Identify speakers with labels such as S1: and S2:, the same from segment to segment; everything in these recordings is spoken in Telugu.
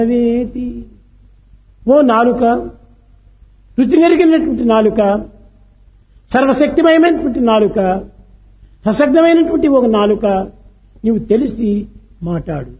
S1: అవేది ఓ నాలుక, రుచి నెరిగినటువంటి నాలుక, సర్వశక్తిమయమైనటువంటి నాలుక, సశక్తమైనటువంటి ఒక నాలుక, నీవు తెలిసి మాట్లాడు.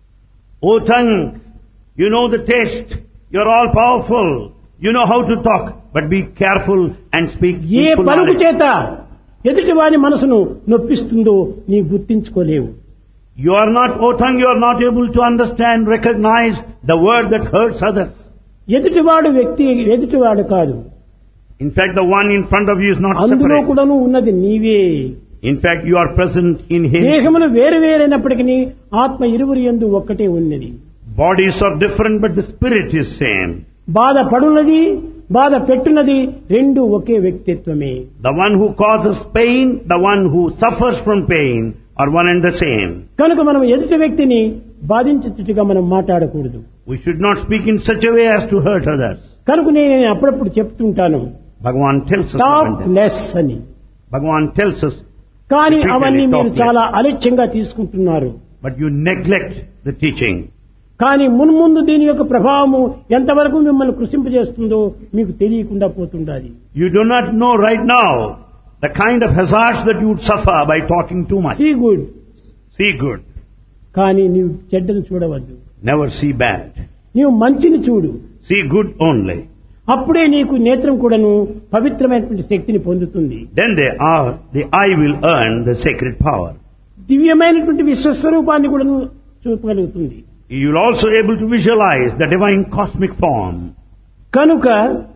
S2: O tongue, you know the taste, you are all powerful, you know how to talk, but be careful and speak
S1: A
S2: truthful
S1: పలుకు
S2: knowledge.
S1: చేత ఎదుటి వారి మనసును నొప్పిస్తుందో నీ గుర్తించుకోలేవు.
S2: You are not, O tongue, you are not able to understand, recognize the word that hurts others.
S1: ఎదుటివాడు వ్యక్తి ఎదుటివాడు కాదు,
S2: In fact, the one in front of you is not
S1: అందులో
S2: separate.
S1: కూడాను ఉన్నది నీవే.
S2: In fact, you are present in him.
S1: దేహములు వేరు వేరైనప్పటికీ ఆత్మ ఇరువురి యందు ఒక్కటే ఉన్నది.
S2: Bodies are different, but the spirit is same.
S1: బాధ పడున్నది, బాధ పెట్టున్నది, రెండు ఒకే వ్యక్తిత్వమే.
S2: The one who causes pain, the one who suffers from pain are one and the same.
S1: కనుక మనం ఎదుటి వ్యక్తిని బాధించేట్టుగా మనం మాట్లాడకూడదు.
S2: We should not speak in such a way as to hurt others.
S1: కనుక నేను అప్పుడప్పుడు చెప్తుంటాను,
S2: Bhagavan tells us
S1: talk
S2: about that.
S1: Less అని.
S2: Bhagavan tells us,
S1: కానీ
S2: repeatedly
S1: అవన్నీ మీరు
S2: talk less.
S1: చాలా అలక్ష్యంగా తీసుకుంటున్నారు.
S2: But you neglect the teaching.
S1: కానీ మున్ముందు దీని యొక్క ప్రభావము ఎంతవరకు మిమ్మల్ని కృషింపజేస్తుందో మీకు తెలియకుండా పోతుండాలి.
S2: You do not know right now the kind of hazards that you would suffer by talking too much.
S1: See good,
S2: See good,
S1: కానీ నీవు చెడ్డను చూడవద్దు.
S2: never see bad.
S1: నీవు మంచిని చూడు,
S2: See good only.
S1: అప్పుడే నీకు నేత్రం కూడాను పవిత్రమైనటువంటి శక్తిని పొందుతుంది.
S2: Then the eye will earn the sacred power.
S1: దివ్యమైనటువంటి విశ్వస్వరూపాన్ని కూడాను చూపగలుగుతుంది.
S2: You will also able to visualize the divine cosmic form.
S1: కనుక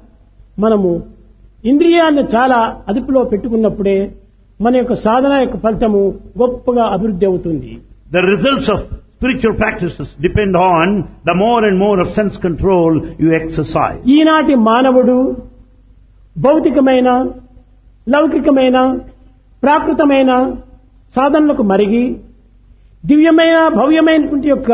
S1: మనము ఇంద్రియాలను చాలా అదుపులో పెట్టుకున్నప్పుడే మన యొక్క సాధన యొక్క ఫలితము గొప్పగా అభివృద్ధి అవుతుంది.
S2: The results of spiritual practices depend on the more and more of sense control you exercise.
S1: ఈనాటి మానవుడు భౌతికమైన, లౌకికమైన, ప్రాకృతమైన సాధనలకు మరిగి దివ్యమైన, భవ్యమైనటువంటి యొక్క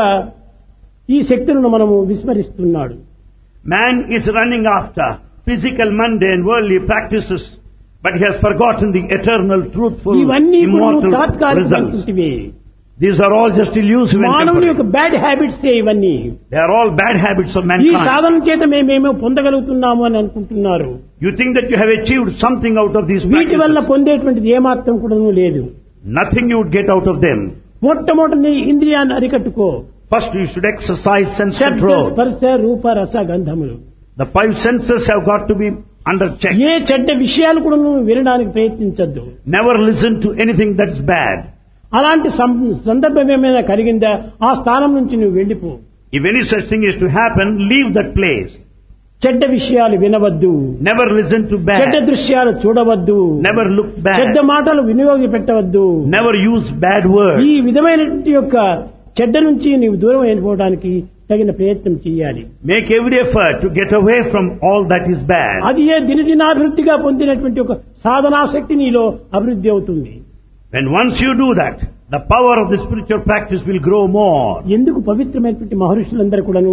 S1: ఈ శక్తులను మనము విస్మరిస్తున్నాడు.
S2: Man is running after physical, mundane, worldly practices, but he has forgotten the eternal, truthful,
S1: ఇవన్నీ
S2: immortal results.
S1: తాత్కాలికమైనటువంటివి.
S2: These are all just illusive and
S1: మానవుని యొక్క
S2: temporary.
S1: బ్యాడ్ హ్యాబిట్స్ ఇవన్నీ.
S2: They are all bad habits of
S1: ఈ
S2: mankind.
S1: సాధన చేత మేమేమో పొందగలుగుతున్నాము అని అనుకుంటున్నారు.
S2: You think that you have achieved something out of these
S1: వీటి వల్ల
S2: practices.
S1: పొందేటువంటిది ఏమాత్రం కూడా లేదు.
S2: Nothing you would get out of them.
S1: మొట్టమొదటి నీ ఇంద్రియాన్ని అరికట్టుకో.
S2: First you should exercise sense
S1: శబ్ద,
S2: control.
S1: స్పర్శ, రూప, రస, గంధములు.
S2: The five senses have got to be under check.
S1: ఏ చెడ్డ విషయాలు కూడా నువ్వు వినడానికి ప్రయత్నించద్దు.
S2: Never listen to anything that's bad.
S1: అలాంటి సందర్భం ఏమైనా కలిగిందా ఆ స్థానం నుంచి నువ్వు వెళ్ళిపో.
S2: If any such thing is to happen, leave that place.
S1: చెడ్డ విషయాలు వినవద్దు,
S2: Never listen to
S1: చెడ్డ
S2: bad.
S1: దృశ్యాలు చూడవద్దు,
S2: Never look
S1: చెడ్డ
S2: bad.
S1: మాటలు వినియోగపెట్టవద్దు.
S2: Never use bad
S1: ఈ
S2: words.
S1: విధమైనటువంటి యొక్క చెడ్డ నుంచి నీవు దూరం అయిపోవడానికి తగిన ప్రయత్నం చేయాలి.
S2: Make every effort to get away from all that is bad.
S1: అది ఏ దినదినాభివృద్ధిగా పొందినటువంటి ఒక సాధనాశక్తి నీలో అభివృద్ధి అవుతుంది.
S2: When once you do that, the power of the spiritual practice will grow more.
S1: ఎందుకు పవిత్రమైనటువంటి మహర్షులందరూ కూడాను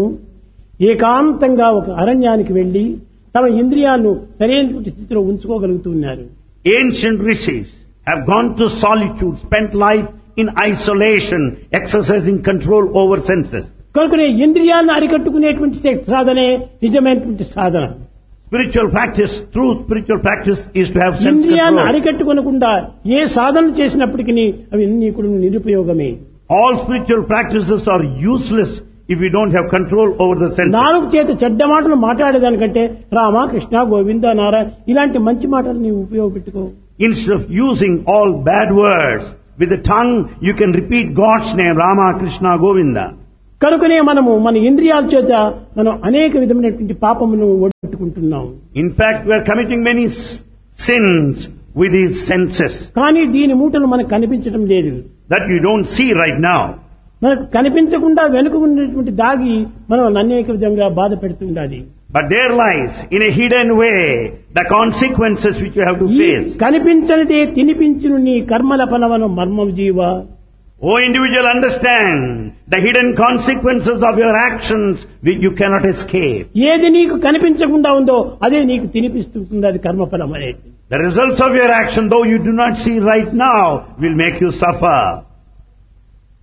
S1: ఏకాంతంగా ఒక అరణ్యానికి వెళ్లి తమ ఇంద్రియాలను సరైనటువంటి స్థితిలో ఉంచుకోగలుగుతున్నారు.
S2: Ancient rishis have gone to solitude, spent life in isolation, exercising control over senses.
S1: కనుకనే ఇంద్రియాలను అరికట్టుకునేటువంటి సాధనే నిజమైనటువంటి సాధన.
S2: Spiritual practice, true spiritual practice is to have sense
S1: ఇంద్రియాలను
S2: control.
S1: అరికట్టుకోనకుండా ఏ సాధన చేసినప్పటికీ అవి నీకు నిరుపయోగమే.
S2: All spiritual practices are useless if you don't have control over the senses.
S1: నాలుగు చేత చెడ్డ మాటలు మాట్లాడేదానికంటే రామ, కృష్ణ, గోవింద, నారాయణ ఇలాంటి మంచి మాటలు నీవు ఉపయోగపెట్టుకో.
S2: Instead of using all bad words, with the tongue you can repeat God's name, Rama, Krishna, Govinda.
S1: కనుకనే మనము మన ఇంద్రియాల చేత మనం అనేక విధమైనటువంటి పాపమును ఒడ్డుకుంటున్నాం.
S2: In fact, we are committing many sins with these senses
S1: కానీ దీని మూటలు మనకు కనిపించడం లేదు.
S2: that you don't see right now.
S1: మనకు కనిపించకుండా వెనుక ఉన్నటువంటి దాగి మనం అనేక విధంగా బాధ పెడుతుండాలి.
S2: But there lies, in a hidden way, the consequences which you have to
S1: ఈ
S2: face.
S1: కనిపించనిదే తినిపించును నీ కర్మల ఫలవను మర్మం జీవ.
S2: O individual, understand the hidden consequences of your actions which you cannot escape.
S1: ఏది నీకు కనిపించకుండా ఉందో అదే నీకు తినిపిస్తుంది, అది కర్మఫలం అనేది.
S2: The results of your action, though you do not see right now, will make you suffer.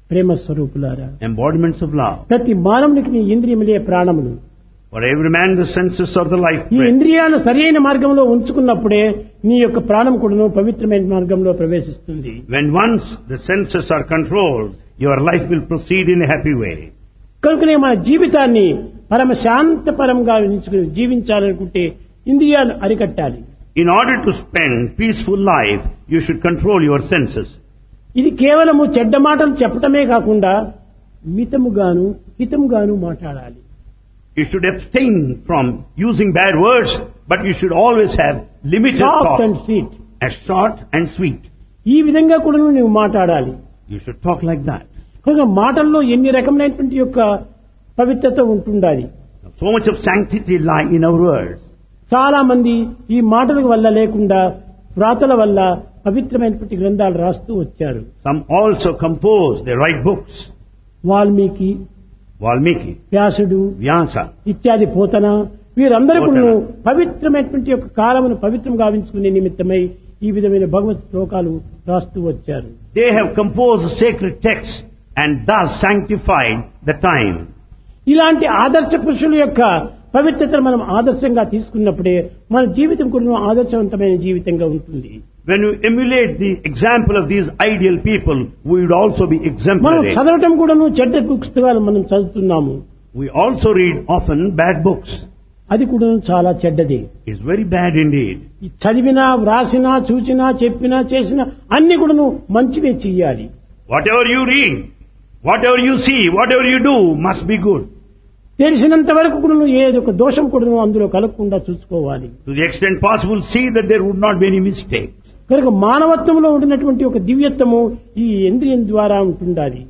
S1: ప్రేమ స్వరూపులారా,
S2: embodiments of love.
S1: ప్రతి మానవునికి నీ ఇంద్రియములే ప్రాణములు.
S2: For every man the senses are the life
S1: ఈ
S2: breath.
S1: ఇంద్రియాలను సరైన మార్గంలో ఉంచుకున్నప్పుడే నీ యొక్క ప్రాణం కూడాను పవిత్రమైన మార్గంలో ప్రవేశిస్తుంది.
S2: When once the senses are controlled, your life will proceed in a happy way.
S1: కనుకనే మన జీవితాన్ని పరమ శాంతపరంగా జీవించాలనుకుంటే ఇంద్రియాలు అరికట్టాలి.
S2: In order to spend peaceful life, you should control your senses.
S1: ఇది కేవలము చెడ్డ మాటలు చెప్పటమే కాకుండా మితముగాను హితముగాను మాట్లాడాలి.
S2: You should abstain from using bad words, but you should always have limited
S1: soft
S2: talk,
S1: and sweet.
S2: as short and sweet.
S1: ఈ విధంగా కూడా నువ్వు మాట్లాడాలి.
S2: You should talk like that.
S1: కనుక మాటల్లో ఎన్ని రకమైనటువంటి యొక్క పవిత్రత ఉంటుండాలి.
S2: So much of sanctity lie in our words.
S1: చాలా మంది ఈ మాటల వల్ల లేకుండా వ్రాతల వల్ల పవిత్రమైనటువంటి గ్రంథాలు రాస్తూ వచ్చారు.
S2: Some also compose, they write books.
S1: Valmiki,
S2: Valmiki,
S1: వ్యాసుడు
S2: Vyasa,
S1: ఇత్యాది పోతన వీరందరూ
S2: పోతన.
S1: కూడా పవిత్రమైనటువంటి యొక్క కాలమును పవిత్రం గావించుకునే నిమిత్తమై ఈ విధమైన భగవత్ శ్లోకాలు రాస్తూ వచ్చారు.
S2: they have composed sacred texts and thus sanctified the time.
S1: ఇలాంటి ఆదర్శ పురుషుల యొక్క పవిత్రతను మనం ఆదర్శంగా తీసుకున్నప్పుడే మన జీవితం కూడా ఆదర్శవంతమైన జీవితంగా ఉంటుంది.
S2: When you emulate the example of these ideal people, we would also be
S1: మనం
S2: exemplary.
S1: చదవటం కూడాను చెడ్డ పుస్తకాలు మనం చదువుతున్నాము.
S2: We also read often bad books.
S1: అది కూడా చాలా చెడ్డది.
S2: It's very bad indeed.
S1: ఈ చదివినా వ్రాసినా చూసినా చెప్పినా చేసినా అన్ని కూడాను మంచివే చెయ్యాలి.
S2: Whatever you read, whatever you see, whatever you do must be good.
S1: తెలిసినంత వరకు కూడా ఏదో ఒక దోషం కూడా అందులో కలగకుండా చూసుకోవాలి.
S2: To the extent possible, see that there would not be any mistake.
S1: కనుక మానవత్వంలో ఉండినటువంటి ఒక దివ్యత్వము ఈ ఇంద్రియం ద్వారా ఉంటుండాలి.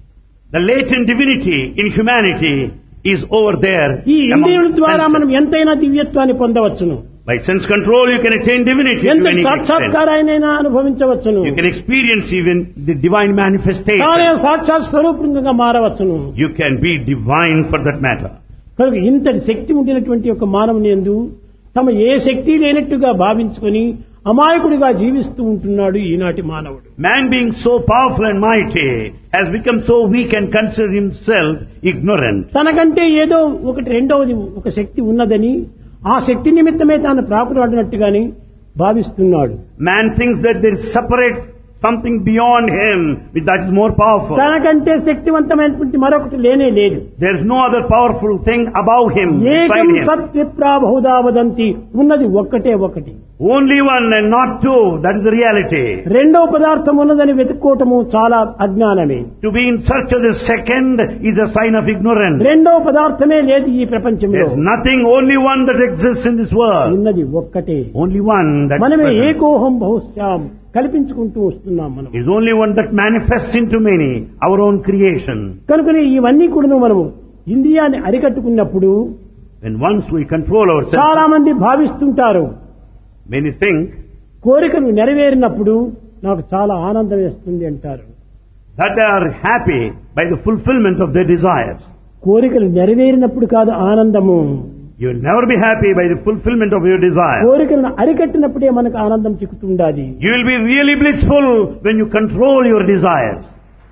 S2: The latent divinity in humanity is over there.
S1: ఈ
S2: among
S1: ఇంద్రియుల ద్వారా
S2: senses.
S1: మనం ఎంతైనా దివ్యత్వాన్ని పొందవచ్చును.
S2: By sense control, you can attain divinity to
S1: ఎంత
S2: any extent.
S1: సాక్షాత్కారాయనైనా అనుభవించవచ్చును.
S2: You can experience even the divine
S1: తానే
S2: manifestation.
S1: సాక్షాత్ స్వరూపంగా మారవచ్చును.
S2: You can be divine for that matter.
S1: కనుక ఇంతటి శక్తి ఉండినటువంటి ఒక మానవుని యందు తమ ఏ శక్తి లేనట్టుగా భావించుకొని అమాయకుడిగా జీవిస్తూ ఉంటున్నాడు ఈనాటి మానవుడు.
S2: Man being so powerful and mighty has become so weak and consider himself ignorant.
S1: తనకంటే ఏదో ఒకటి రెండవది ఒక శక్తి ఉన్నదని ఆ శక్తి నిమిత్తమే తాను ప్రాకులాడినట్టుగాని భావిస్తున్నాడు.
S2: Man thinks that there is separate something beyond him that is more powerful.
S1: తనకంటే శక్తివంతమైనటువంటి మరొకటి లేనే లేదు.
S2: There is no other powerful thing above him,
S1: ఏకం
S2: beside him.
S1: సత్విప్రా బహుదా వదంతి, ఉన్నది ఒక్కటే ఒకటి.
S2: Only one and not two, that is the reality.
S1: రెండవ పదార్థం ఉన్నదని వెతుక్కోవటము చాలా అజ్ఞానమే.
S2: To be in search of the second is a sign of ignorance.
S1: రెండవ పదార్థమే లేదు ఈ ప్రపంచంలో.
S2: There is nothing, only one that exists in this world.
S1: ఉన్నది ఒక్కటే.
S2: Only one that
S1: మనమే
S2: is present.
S1: ఏకోహం బహుశ్యాం కల్పించుకుంటూ వస్తున్నాం మనం.
S2: Is only one that manifests into many, our own creation.
S1: కనుకనే ఇవన్నీ కూడా మనము ఇంద్రియాన్ని అరికట్టుకున్నప్పుడు
S2: When once we control
S1: చాలా
S2: ourselves,
S1: మంది భావిస్తుంటారు,
S2: many think
S1: కోరికలు నెరవేరినప్పుడు నాకు చాలా ఆనందం వేస్తుంది అంటారు.
S2: that they are happy by the fulfillment of their desires.
S1: కోరికలు నెరవేరినప్పుడు కాదు ఆనందము,
S2: You will never be happy by the fulfillment of your desire.
S1: కోరికలను అరికట్టినప్పుడే మనకు ఆనందం చిక్కుతుండాలి.
S2: You will be really blissful when you control your desires.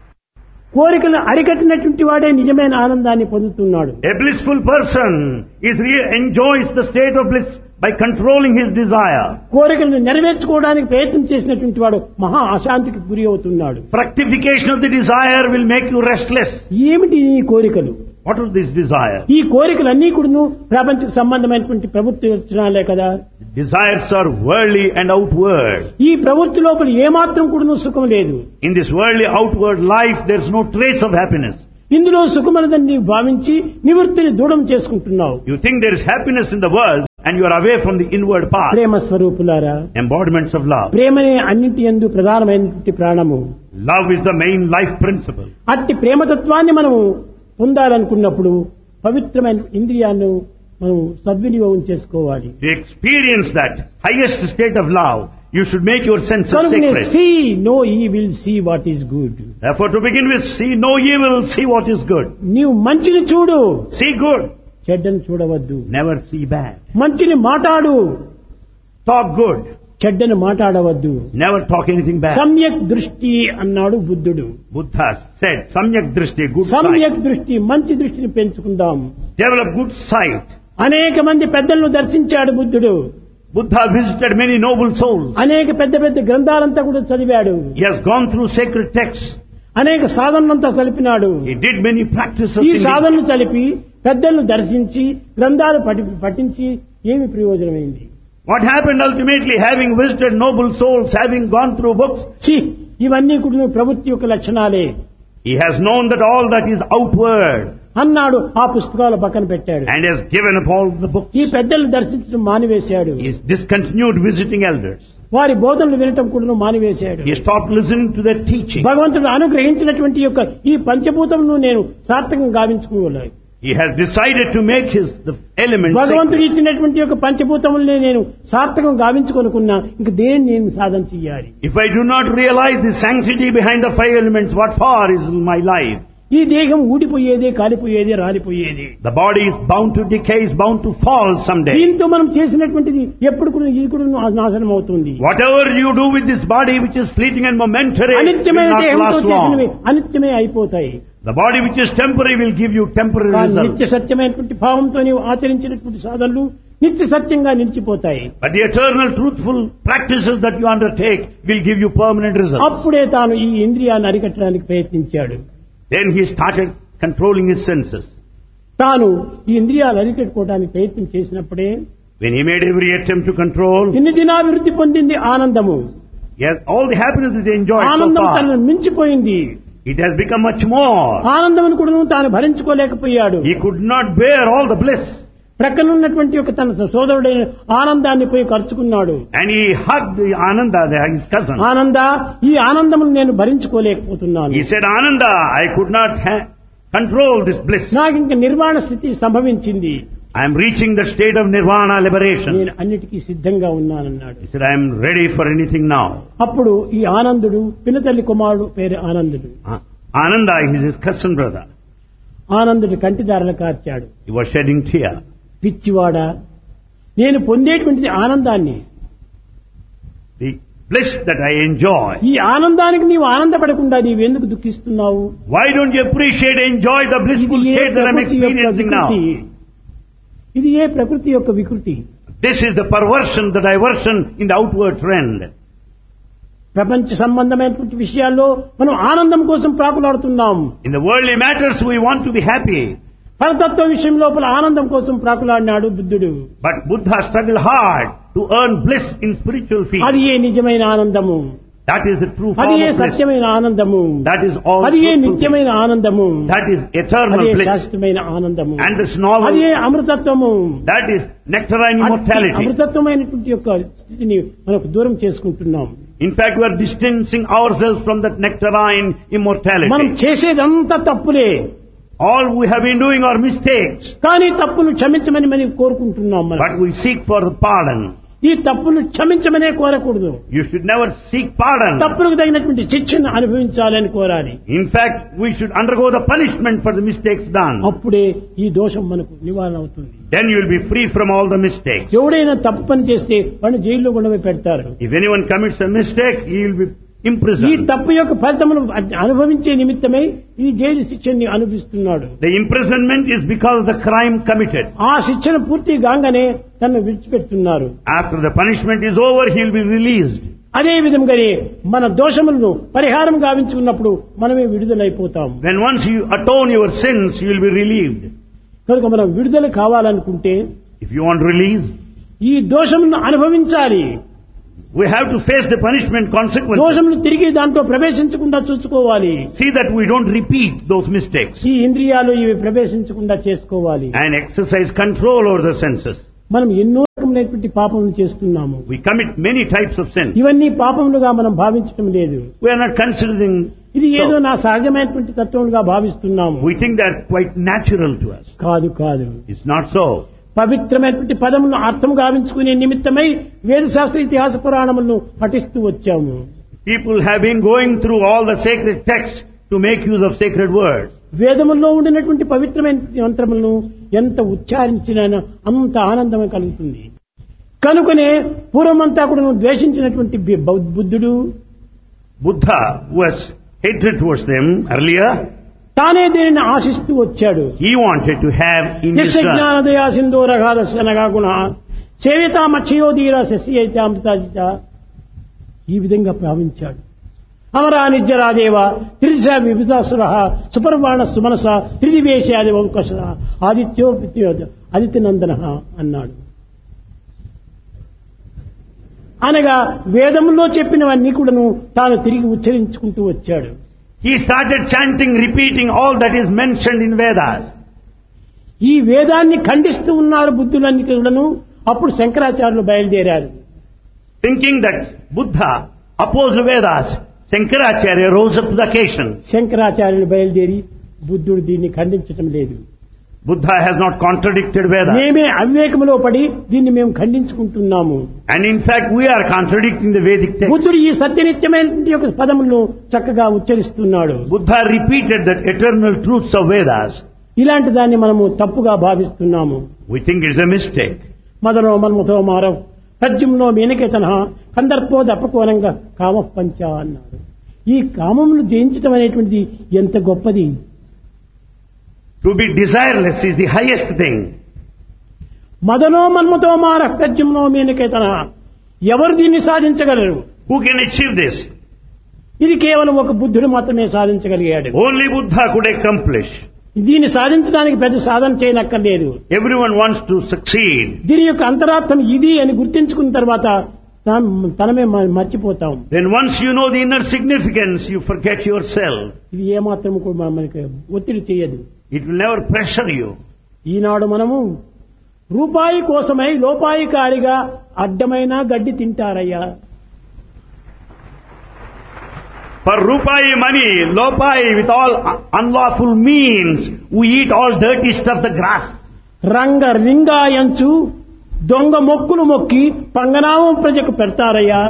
S1: కోరికలను అరికట్టినటువంటి వాడే నిజమైన ఆనందాన్ని పొందుతున్నాడు.
S2: A blissful person enjoys the state of bliss by controlling his desire.
S1: కోరికలను నెరవేర్చుకోవడానికి ప్రయత్నం చేసినటువంటి వాడు మహా అశాంతికి గురి అవుతున్నాడు.
S2: Fructification of the desire will make you restless.
S1: ఏమిటి ఈ కోరికలు?
S2: What is this desire?
S1: ఈ కోరికలన్నీ కూడా ప్రపంచకు సంబంధమైనటువంటి ప్రవృత్తి లక్షణాలే కదా.
S2: Desires are worldly and outward.
S1: ఈ ప్రవృత్తి లోపల ఏమాత్రం కూడా సుఖం లేదు.
S2: In this worldly outward life, there is no trace of happiness.
S1: ఇందులో సుఖమనదని నీవు భావించి నివృత్తిని దూరం చేసుకుంటున్నావు.
S2: You think there is happiness in the world and you are away from the inward path.
S1: ప్రేమ స్వరూపులారా,
S2: Embodiments of love.
S1: ప్రేమనే అన్నింటి యందు ప్రధానమైనటువంటి ప్రాణము.
S2: Love is the main life principle.
S1: అట్టి ప్రేమతత్వాన్ని మనము పొందాలనుకున్నప్పుడు పవిత్రమైన ఇంద్రియాలను మనం సద్వినియోగం చేసుకోవాలి.
S2: To experience that highest state of love, you should make your senses
S1: కనుకనే
S2: sacred.
S1: See no evil see what is good.
S2: Therefore, to begin with, see no evil, see what is good.
S1: నీవు మంచిని చూడు,
S2: See good,
S1: చెడ్డను చూడవద్దు.
S2: never see bad.
S1: మంచిని మాట్లాడు,
S2: Talk good.
S1: చెడ్డను మాట్లాడవద్దు.
S2: Never talk anything bad.
S1: సమ్యక్ దృష్టి అన్నాడు బుద్ధుడు.
S2: Buddha said, Samyak Drishti, good sight.
S1: సమ్యక్ దృష్టి, మంచి దృష్టిని పెంచుకుందాం.
S2: Develop good sight.
S1: అనేక మంది పెద్దలను దర్శించాడు బుద్ధుడు.
S2: Buddha visited many noble souls.
S1: అనేక పెద్ద పెద్ద గ్రంథాలంతా కూడా చదివాడు.
S2: He has gone through sacred texts.
S1: అనేక సాధనలంతా చలిపినాడు.
S2: He did many practices.
S1: ఈ సాధనలు చలిపి పెద్దలను దర్శించి గ్రంథాలు పఠించి ఏమి ప్రయోజనమైంది?
S2: What happened ultimately, having visited noble souls, having gone through books?
S1: ఇవన్నీ కూడా ప్రవృత్తి యొక్క లక్షణాలే.
S2: He has known that all that is outward.
S1: అన్నాడు, ఆ పుస్తకాలు పక్కన పెట్టాడు.
S2: And has given up all the books.
S1: ఈ పెద్దలను దర్శించడం మానివేశాడు.
S2: He has discontinued visiting elders.
S1: వారి బోధనలు వినటం కూడా మానివేశాడు.
S2: He stopped listening to their teaching.
S1: భగవంతుడు అనుగ్రహించినటువంటి యొక్క ఈ పంచభూతమును నేను సార్థకంగా గావించుకోవాలి.
S2: He has decided to make the elements.
S1: భగవంతుడు ఇచ్చినటువంటి యొక్క పంచభూతముల్ని నేను సార్థకం గావించుకొనుకున్నా ఇంక దేన్ని నేను సాధన చెయ్యాలి?
S2: If I do not realize the sanctity behind the 5 elements, what for is my life?
S1: ఈ దేహం ఊడిపోయేదే, కాలిపోయేదే, రాలిపోయేది.
S2: The body is bound to decay, is bound to fall someday.
S1: దీంతో మనం చేసినటువంటిది ఎప్పుడు కూడా ఇది కూడా నాశనం అవుతుంది.
S2: Whatever you do with this body, which is fleeting and momentary, will
S1: అనిత్యమైన
S2: not
S1: దేహంతో
S2: last
S1: చేసినవి
S2: long.
S1: అనిత్యమే అయిపోతాయి.
S2: The body which is temporary will give you temporary results.
S1: నిత్య సత్యమైనటువంటి భావంతో నీవు ఆచరించినటువంటి సాధనలు నిత్య సత్యంగా నిలిచిపోతాయి.
S2: But the eternal truthful practices that you undertake will give you permanent results.
S1: అప్పుడే తాను ఈ ఇంద్రియాన్ని అరికట్టడానికి ప్రయత్నించాడు.
S2: Then he started controlling his senses.
S1: తాను ఈ ఇంద్రియాలు అరికట్టుకోవడానికి ప్రయత్నం చేసినప్పుడే
S2: When he made every attempt to control,
S1: దినాభివృద్ధి పొందింది ఆనందము.
S2: yes, all the happiness that he enjoyed so
S1: ఆనందం
S2: far,
S1: తనను మించిపోయింది.
S2: it has become much more.
S1: ఆనందమును కూడా తాను భరించుకోలేకపోయాడు.
S2: He could not bear all the bliss.
S1: ప్రక్కనున్నటువంటి యొక్క తన సోదరుడైన ఆనందాన్ని పోయి ఖర్చుకున్నాడు.
S2: And he hugged Ananda, his cousin.
S1: ఆనంద, ఈ ఆనందమును నేను భరించుకోలేకపోతున్నాను.
S2: He said, Ananda, I could not control this bliss.
S1: నాకు ఇంక నిర్వాణ స్థితి సంభవించింది.
S2: I am reaching the state of nirvana liberation.
S1: నేను అన్నిటికీ సిద్ధంగా ఉన్నానన్నాడు.
S2: He said, I am ready for anything now.
S1: అప్పుడు ఈ ఆనందుడు పినతల్లి కుమారుడు పేరు ఆనందుడు.
S2: Ananda is his cousin brother.
S1: Anandudu కంటిదారలు కార్చాడు.
S2: He was shedding tear.
S1: పిచ్చివాడా, నేను పొందేటువంటిది ఆనందాన్ని,
S2: The bliss that I enjoy.
S1: ఈ ఆనందానికి నీవు ఆనందపడకుండా నీవెందుకు దుఃఖిస్తున్నావు?
S2: Why don't you appreciate, enjoy the blissful state that I am experiencing now?
S1: ఇది ఏ ప్రకృతి యొక్క వికృతి.
S2: This is the perversion, the diversion in the outward trend.
S1: ప్రపంచ సంబంధమైనటువంటి విషయాల్లో మనం ఆనందం కోసం ప్రాకులాడుతున్నాం.
S2: In the worldly matters we want to be happy.
S1: పరతత్వ విషయం లోపల ఆనందం కోసం ప్రాకులాడినాడు బుద్ధుడు.
S2: But Buddha struggled hard to earn bliss in spiritual field.
S1: అది ఏ నిజమైన ఆనందము.
S2: That is the true
S1: అది
S2: form
S1: ఏ
S2: of bliss.
S1: సత్యమైన ఆనందము.
S2: That is all
S1: అది ఏ
S2: truthful
S1: నిత్యమైన ఆనందము.
S2: That is eternal
S1: అది ఏ
S2: bliss.
S1: శాశ్వతమైన ఆనందము.
S2: And this novel,
S1: అది ఏ అమృతత్వము.
S2: that is nectarine immortality.
S1: అమృతత్వమైనటువంటి యొక్క స్థితిని మనకు దూరం చేసుకుంటున్నాం.
S2: In fact, we are distancing ourselves from that nectarine
S1: మనం
S2: immortality.
S1: చేసేదంతా తప్పులే.
S2: All we have been doing are mistakes.
S1: కానీ తప్పులు క్షమించమని మనం కోరుకుంటున్నాం.
S2: But we seek for the pardon.
S1: ఈ తప్పులు క్షమించమనే కోరకూడదు.
S2: You should never seek pardon.
S1: తప్పులకు తగినటువంటి శిక్షను అనుభవించాలని కోరాలి.
S2: In fact, we should undergo the punishment for the mistakes done.
S1: అప్పుడే ఈ దోషం మనకు నివారణ అవుతుంది.
S2: Then you will be free from all the mistakes.
S1: ఎవడైనా తప్పు పని చేస్తే వాడిని జైల్లో కూడా పెడతారు.
S2: If anyone commits a mistake, he will be
S1: ఈ
S2: imprisoned.
S1: తప్పు యొక్క ఫలితమును అనుభవించే నిమిత్తమై ఈ జైలు శిక్షని అనుభవిస్తున్నాడు.
S2: The imprisonment is because of the crime committed.
S1: ఆ శిక్షణ పూర్తి కాగానే తనను విడిచిపెడుతున్నారు.
S2: After the punishment is over, he will be released.
S1: అదే విధంగానే మన దోషములను పరిహారం గావించుకున్నప్పుడు మనమే విడుదలైపోతాం.
S2: When once you atone your sins, you will be relieved.
S1: కనుక మనం విడుదల కావాలనుకుంటే
S2: If you want release,
S1: ఈ దోషములను అనుభవించాలి.
S2: we have to face the punishment consequences.
S1: దోషములు తిరిగి దాంట్లో ప్రవేశించకుండా చూసుకోవాలి.
S2: See that we don't repeat those mistakes.
S1: ఈ ఇంద్రియాలు ఇవి ప్రవేశించకుండా చేసుకోవాలి.
S2: And exercise control over the senses.
S1: మనం ఎన్నో రకములైనటువంటి పాపములు చేస్తున్నాము.
S2: We commit many types of sins.
S1: ఇవన్నీ పాపములుగా మనం భావించడం లేదు.
S2: We are not considering.
S1: ఇది ఏదో
S2: So,
S1: నా సహజమైనటువంటి తత్వములుగా భావిస్తున్నాము.
S2: we think they are quite natural to us.
S1: కాదు కాదు.
S2: It's not so.
S1: పవిత్రమైనటువంటి పదములను అర్థం గావించుకునే నిమిత్తమై వేదశాస్త్ర ఇతిహాస పురాణములను పఠిస్తూ వచ్చాము.
S2: People have been going through all the sacred texts to make use of sacred words.
S1: వేదముల్లో ఉండినటువంటి పవిత్రమైన మంత్రములను ఎంత ఉచ్చారించినా అంత ఆనందం కలుగుతుంది. కనుకనే పూర్వమంతా కూడా ద్వేషించినటువంటి బుద్ధుడు,
S2: Buddha was hatred towards them earlier.
S1: తానే దీనిని ఆశిస్తూ వచ్చాడు.
S2: He wanted to have in his
S1: యస్య జ్ఞానదయా సింధో రఘాదస్యనగా గుణ సేవితామక్షయోధీర శశియైతామృతాజిత, ఈ విధంగా భావించాడు. అమరా నిజ్జరాదేవ త్రిశ విభుజాసుర సుపర్వాణ సుమనస త్రిదివేశాది వంకస ఆదిత్యో ఆదిత్యనందన అన్నాడు. అనగా వేదములో చెప్పినవన్నీ కూడాను తాను తిరిగి ఉచ్చరించుకుంటూ వచ్చాడు.
S2: He started chanting, repeating all that is mentioned in Vedas.
S1: ఈ వేదాన్ని ఖండిస్తూ ఉన్నారు బుద్ధులన్నీ కూడాను. అప్పుడు శంకరాచార్యులు బయలుదేరారు.
S2: Thinking that Buddha opposed Vedas, Shankaracharya rose up to the occasion.
S1: శంకరాచార్యులు బయలుదేరి బుద్ధుడు దీన్ని ఖండించటం లేదు.
S2: Buddha has not contradicted Vedas.
S1: మేమే అవివేకములో పడి దీన్ని మేము ఖండించుకుంటున్నాము.
S2: And in fact, we are contradicting the Vedic text.
S1: బుద్ధుడు ఈ సత్యనిత్యమైన యొక్క పదములను చక్కగా ఉచ్చరిస్తున్నాడు.
S2: Buddha repeated that eternal truths of Vedas.
S1: ఇలాంటి దాన్ని మనము తప్పుగా భావిస్తున్నాము.
S2: We think it's a mistake.
S1: మదనో మన్మథో Maarav తజ్జుమ్నో మీనకేతన కందర్పోదపకోనంగా కామ పంచ అన్నాడు. ఈ కామమును జయించటం అనేటువంటిది ఎంత గొప్పది.
S2: To be desireless is the highest thing.
S1: మదనో మన్మథో Maarav తజ్జుమ్నో మీనకేతన, ఎవరు దీన్ని సాధించగలరు?
S2: Who can achieve this?
S1: ఇది కేవలం ఒక బుద్ధుడు మాత్రమే సాధించగలిగాడు.
S2: Only Buddha could accomplish.
S1: దీన్ని సాధించడానికి పెద్ద సాధన చేయనక్కర్లేదు.
S2: Everyone wants to succeed.
S1: దీని యొక్క అంతరార్థం ఇది అని గుర్తించుకున్న తర్వాత తనమే మర్చిపోతాం.
S2: Then once you know the inner significance, you forget yourself.
S1: ఇది ఏమాత్రం కూడా మనకి ఒత్తిడి చేయదు.
S2: It will never pressure you.
S1: ఈనాడు మనము రూపాయి కోసమై లోపాయికారిగా అడ్డమైన గడ్డి తింటారయ్యా.
S2: For rupai money, lopai, with all unlawful means, we eat all dirty stuff, the grass.
S1: రంగ రింగాయంచు దొంగ మొక్కులు మొక్కి పంగనామం ప్రజకు పెడతారయ్యా.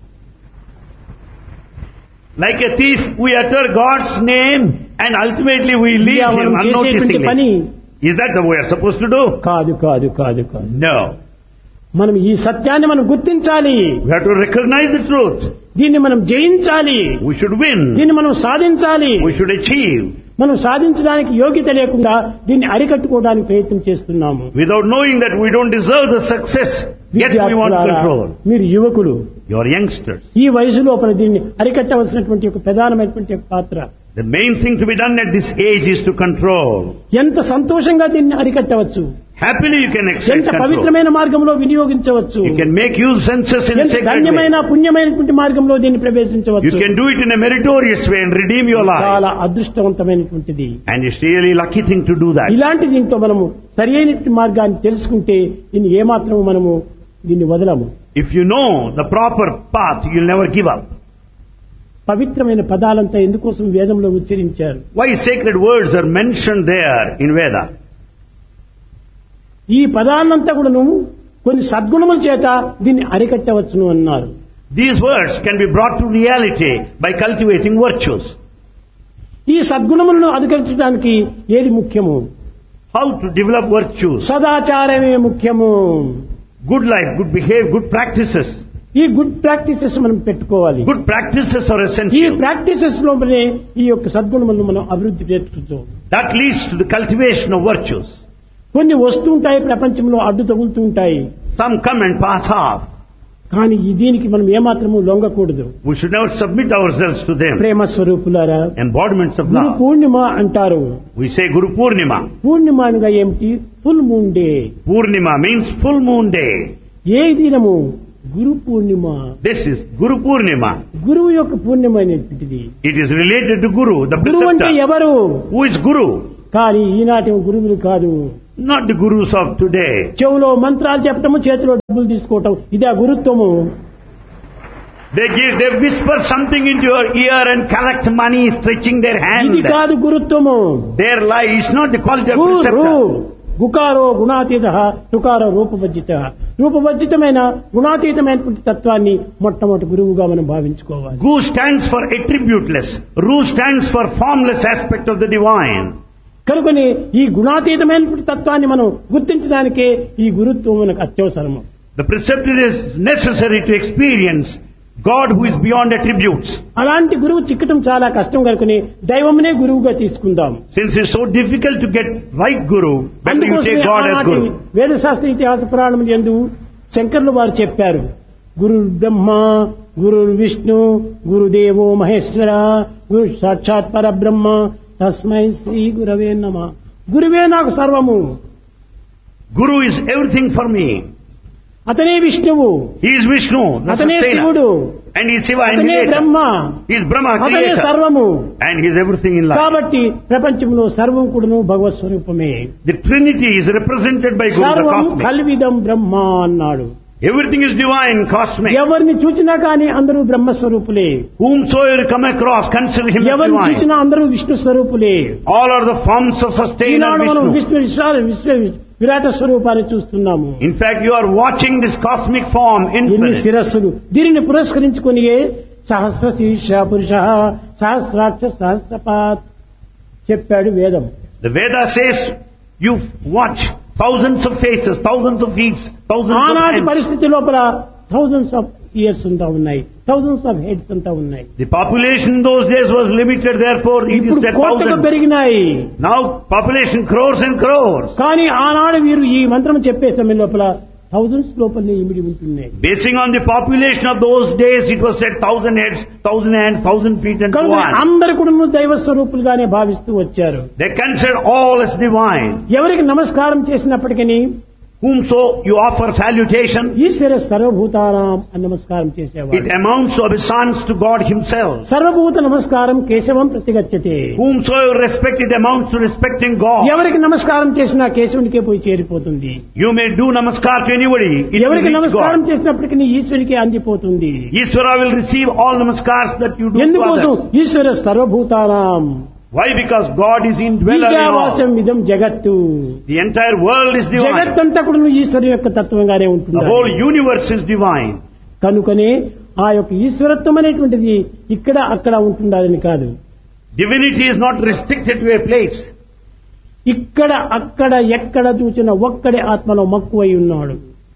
S2: Like a thief, we utter God's name and ultimately we leave him unnoticingly. Is that the way we are supposed to do?
S1: కాదు కాదు కాదు కాదు.
S2: No.
S1: మనం ఈ సత్యాన్ని మనం గుర్తించాలి.
S2: We have to recognize the truth.
S1: దీన్ని మనం జయించాలి.
S2: We should win.
S1: దీన్ని మనం సాధించాలి.
S2: We should achieve.
S1: మనం సాధించడానికి యోగ్యత లేకుండా దీన్ని అరికట్టుకోవడానికి ప్రయత్నం చేస్తున్నాము.
S2: Without knowing that we don't deserve the success, yet we want control.
S1: మీరు యువకులు,
S2: You are youngsters.
S1: ఈ వయసు లోపల దీన్ని అరికట్టవలసినటువంటి ఒక ప్రధానమైనటువంటి ఒక పాత్ర.
S2: The main thing to be done at this age is to control.
S1: ఎంత సంతోషంగా దీన్ని అరికట్టవచ్చు.
S2: Happily you can exercise
S1: ఎంత
S2: control.
S1: పవిత్రమైన మార్గంలో వినియోగించవచ్చు.
S2: You can make use senses in a
S1: ఎంత
S2: sacred
S1: ధన్యమైన
S2: way.
S1: పుణ్యమైనటువంటి మార్గంలో దీన్ని
S2: You
S1: ప్రవేశించవచ్చు.
S2: can do it in a meritorious way and redeem your life.
S1: చాలా అదృష్టవంతమైనటువంటిది.
S2: And it's really lucky thing to do that.
S1: ఇలాంటి దీంతో మనము సరి అయినటువంటి మార్గాన్ని తెలుసుకుంటే దీన్ని ఏమాత్రము మనము దీన్ని వదలము.
S2: If you know the proper path, you'll never give up.
S1: పవిత్రమైన పదాలంతా ఎందుకోసం వేదంలో ఉచ్చరించారు?
S2: Why sacred words are mentioned there in Veda?
S1: ఈ పదాలంతా కూడాను కొన్ని సద్గుణముల చేత దీన్ని అరికట్టవచ్చును అన్నారు.
S2: These words can be brought to reality by cultivating virtues.
S1: ఈ సద్గుణములను అధికరించడానికి ఏది ముఖ్యము?
S2: How to develop virtues?
S1: సదాచారమే ముఖ్యము.
S2: Good life, good behavior, good practices.
S1: ఈ గుడ్ ప్రాక్టీసెస్ మనం పెట్టుకోవాలి.
S2: Good practices are
S1: ఈ
S2: essential.
S1: ప్రాక్టీసెస్ లోపలే ఈ యొక్క సద్గుణములను మనం అభివృద్ధి చేసుకుంటాం.
S2: That leads to the cultivation of virtues.
S1: కొన్ని వస్తుంటాయి ప్రపంచంలో, అడ్డు తగులుతూ ఉంటాయి.
S2: Some come and pass off.
S1: కానీ దీనికి మనం ఏమాత్రము లొంగకూడదు.
S2: We should never submit ourselves to them.
S1: ప్రేమ స్వరూపులారా,
S2: Embodiments of
S1: గురు
S2: love.
S1: పూర్ణిమ అంటారు.
S2: We say Guru Purnima.
S1: పూర్ణిమ అనగా ఏమిటి? Full moon day.
S2: Purnima means full moon day.
S1: ఏ దినము? Guru Purnima.
S2: This is Guru Purnima.
S1: గురువు యొక్క పూర్ణిమ అనేటువంటిది.
S2: It is related to Guru, the
S1: గురువు అంటే
S2: preceptor.
S1: ఎవరు?
S2: Who is Guru?
S1: కానీ ఈనాటి గురువులు కాదు.
S2: Not the Gurus of today.
S1: చెవులో మంత్రాలు చెప్పటము, చేతిలో డబ్బులు తీసుకోవటం, ఇదే గురుత్వము.
S2: They whisper something into your ear and collect money, stretching their hand.
S1: ఇది కాదు గురుత్వము.
S2: Their life is not the quality of
S1: Guru
S2: preceptor.
S1: గుకారో గుణాతీత, టుకారో రూపవర్జిత. రూపవర్జితమైన గుణాతీతమైనటువంటి తత్వాన్ని మొట్టమొదటి గురువుగా మనం భావించుకోవాలి.
S2: Gu stands for attributeless. Ru stands for formless aspect of the divine.
S1: కనుకని ఈ గుణాతీతమైనటువంటి తత్వాన్ని మనం గుర్తించడానికే ఈ గురుత్వం మనకు అత్యవసరము.
S2: The preceptor is necessary to experience God who is beyond attributes.
S1: అలాంటి గురువు చిక్కటం చాలా కష్టం కనుకని దైవమునే గురువుగా తీసుకుందాం.
S2: Since it's so difficult to get right guru, better you take
S1: అందుకోసమే
S2: God as
S1: ఆనాటి
S2: guru.
S1: వేదశాస్త్ర ఇతిహాస పురాణం యందు శంకర్లు వారు చెప్పారు, గురు బ్రహ్మ, గురు విష్ణు, గురుదేవో మహేశ్వర, గురు సాక్షాత్ పరబ్రహ్మ, తస్మై శ్రీ గురవే నమః. గురువే నాకు సర్వము.
S2: Guru is everything for me.
S1: అతనే విష్ణువు,
S2: He is Vishnu, the
S1: అతనే
S2: sustainer.
S1: శివుడు,
S2: And he is Shiva and
S1: అతనే
S2: creator.
S1: Brahma,
S2: He is Brahma,
S1: అతనే
S2: creator.
S1: సర్వము.
S2: And he is everything in life.
S1: కాబట్టి ప్రపంచంలో సర్వం కూడాను భగవత్ స్వరూపమే.
S2: The Trinity is represented by Guru, the
S1: సర్వం
S2: cosmic.
S1: కల్విదం బ్రహ్మ అన్నాడు.
S2: Everything is divine, cosmic.
S1: ఎవరిని చూచినా కానీ అందరూ బ్రహ్మస్వరూపులే.
S2: Whomsoever you come across, consider him as
S1: ఎవరిని
S2: divine.
S1: చూచినా అందరూ Vishnu స్వరూపులే.
S2: All are the forms of sustainer
S1: ఈనాడు మనం
S2: Vishnu.
S1: విష్ణు విరాట స్వరూపాన్ని చూస్తున్నాము.
S2: In fact, you are watching this cosmic form
S1: ఎన్ని
S2: infinite.
S1: శిరస్సులు, దీనిని పురస్కరించుకుని సహస్ర శీర్ష పురుష సహస్రాక్ష సహస్రపాత్ చెప్పాడు వేదం.
S2: The Veda says you watch thousands of faces, thousands of feet, thousands of
S1: ఆనాటి
S2: hands.
S1: పరిస్థితి లోపల థౌజండ్స్ ఆఫ్ ఇయర్స్ అంతా ఉన్నాయి, థౌజండ్స్ ఆఫ్ హెడ్స్ అంతా ఉన్నాయి.
S2: The population in those days was limited, therefore it
S1: ఇప్పుడు
S2: is said
S1: కోట్లకు
S2: thousands.
S1: పెరిగినాయి.
S2: Now population crores and crores.
S1: కానీ ఆనాడు వీరు ఈ మంత్రం చెప్పే సమయం లోపల థౌజండ్స్ లోపలనే ఇమిడి ఉంటున్నాయి.
S2: Basing on the population of those days, it was said 1,000 heads, 1,000 hands, 1,000 feet and so
S1: కనుక
S2: on.
S1: అందరు కూడా దైవ స్వరూపులుగానే భావిస్తూ వచ్చారు.
S2: They consider all as divine.
S1: ఎవరికి నమస్కారం చేసినప్పటికీ
S2: Whomso you offer salutation,
S1: ఈశ్వర సర్వభూతానాం అని నమస్కారం
S2: it
S1: చేసేవాడు.
S2: amounts to obeisance to God himself.
S1: సర్వభూత నమస్కారం కేశవం ప్రతిగచ్చతే.
S2: Whomsoever respect, it amounts to respecting God.
S1: ఎవరికి నమస్కారం చేసినా కేశవునికే పోయి చేరిపోతుంది.
S2: You may do namaskar to anybody, it will
S1: ఎవరికి
S2: reach
S1: నమస్కారం
S2: God.
S1: చేసినప్పటికీ ఈశ్వరునికే అందిపోతుంది.
S2: Ishvara will receive all namaskars that you do to
S1: ఎందుకోసం?
S2: others.
S1: ఈశ్వర సర్వభూతానాం
S2: Why? Because God is indweller in all.
S1: ఈశావాస్యం ఇదం జగత్తు.
S2: The entire world is divine.
S1: జగత్తంతా కూడా ఈశ్వరు యొక్క తత్వంగానే
S2: The
S1: ఉంటుంది.
S2: whole universe is divine.
S1: కనుకనే ఆ యొక్క ఈశ్వరత్వం అనేటువంటిది ఇక్కడ అక్కడ ఉంటుండాలని కాదు.
S2: Divinity is not restricted to a place.
S1: ఇక్కడ అక్కడ ఎక్కడ చూసిన ఒక్కడే ఆత్మలో మక్కువై ఉన్నాడు.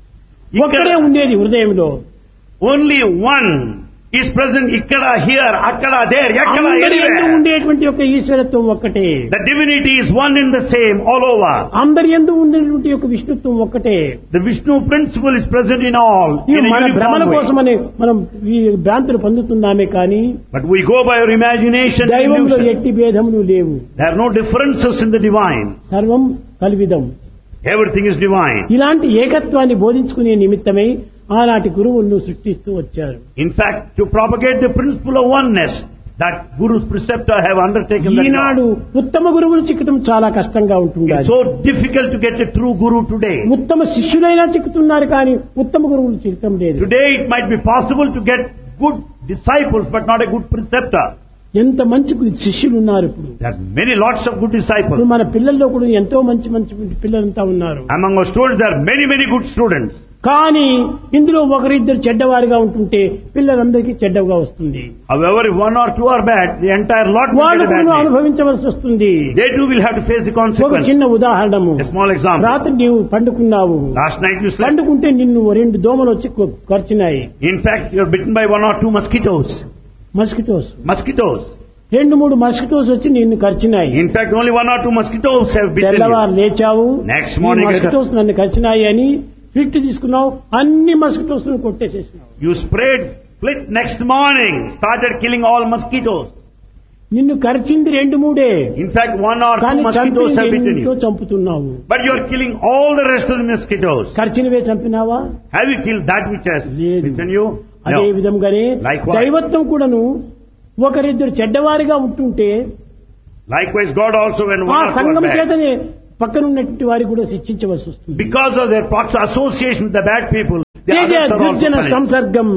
S1: ఒక్కడే ఉండేది హృదయంలో.
S2: Only one is present ikkada, here, akkada, there, yakada,
S1: అందరి యందు
S2: anywhere.
S1: ఉండేటువంటి యొక్క ఈశ్వరత్వం ఒక్కటే.
S2: The divinity is one and the same all over.
S1: అందరి యందు ఉండేటువంటి యొక్క విష్ణుత్వం ఒక్కటే.
S2: The Vishnu principle is present in all,
S1: ఇవి
S2: in a
S1: మన భ్రమణ
S2: uniform way.
S1: కోసమని మనం ఈ భ్రాంతులు పొందుతున్నామే కానీ
S2: But we go by our imagination and
S1: దైవంలో
S2: illusion.
S1: ఎట్టి భేదములు లేవు.
S2: There are no differences in the divine.
S1: సర్వం కల్విదం.
S2: Everything is divine.
S1: ఇలాంటి ఏకత్వాన్ని బోధించుకునే నిమిత్తమై ఆనాటి గురువులను సృష్టిస్తూ వచ్చారు.
S2: In fact, to propagate the principle of oneness, that Guru's preceptor have undertaken that
S1: Eenadu
S2: job.
S1: ఉత్తమ గురువులు చిక్కటం చాలా కష్టంగా ఉంటుంది.
S2: It's so difficult to get a true Guru today.
S1: ఉత్తమ శిష్యులైనా చిక్కుతున్నారు కానీ ఉత్తమ గురువులు చిక్కటం లేదు.
S2: Today it might be possible to get good disciples, but not a good preceptor.
S1: ఎంత మంచి శిష్యులు ఉన్నారు ఇప్పుడు.
S2: There are many lots of good
S1: ఇప్పుడు
S2: disciples.
S1: మన పిల్లల్లో కూడా ఎంతో మంచి మంచి పిల్లలంతా ఉన్నారు.
S2: Among our students, there are many, many good students.
S1: కానీ ఇందులో ఒకరిద్దరు చెడ్డవారిగా ఉంటుంటే పిల్లలందరికీ చెడ్డగా వస్తుంది.
S2: However, if one or two are bad, the entire lot will
S1: వాళ్ళు
S2: get a bad
S1: కూడా
S2: name.
S1: అనుభవించవలసి వస్తుంది.
S2: They too will have to face the
S1: ఒక
S2: consequence.
S1: చిన్న ఉదాహరణము.
S2: A small example.
S1: రాత్రి నీవు పండుకున్నావు.
S2: Last night you slept.
S1: పండుకుంటే నిన్ను 2 దోమలు వచ్చి కరిచినాయి.
S2: In fact, you are bitten by 1 or 2 mosquitoes.
S1: Mosquitoes.
S2: Mosquitoes.
S1: 2-3 mosquitoes వచ్చి నిన్ను కరిచినాయి.
S2: In fact, only 1 or 2 mosquitoes have bitten you.
S1: తెల్లవారు లేచావు.
S2: Next morning,
S1: మస్కిటోస్ నన్ను కరిచినాయి అని ఫిట్ తీసుకున్నావు. అన్ని mosquitoes కొట్టేసేసినావు.
S2: you sprayed flit next morning, started killing all mosquitoes.
S1: నిన్ను కరిచింది 2-3.
S2: In fact, 1 or 2
S1: కానీ
S2: mosquitoes have bitten
S1: చంపితో
S2: you.
S1: చంపుతున్నావు.
S2: But you are killing all the rest of the mosquitoes.
S1: కరిచినవే చంపినావా?
S2: Have you killed that which has
S1: లేదు.
S2: bitten you?
S1: అదే
S2: No.
S1: విధంగానే
S2: Likewise.
S1: దైవత్వం కూడాను ఒకరిద్దరు చెడ్డవారిగా ఉంటుంటే
S2: Likewise, God also, when
S1: ఆ
S2: 1 or 2
S1: సంఘం
S2: are bad,
S1: చేతనే పక్కనున్నటువంటి వారికి కూడా శిక్షించవలసి వస్తుంది.
S2: because of their association with the bad people, the
S1: Teja
S2: others are also
S1: దుర్జన
S2: punished.
S1: సంసర్గం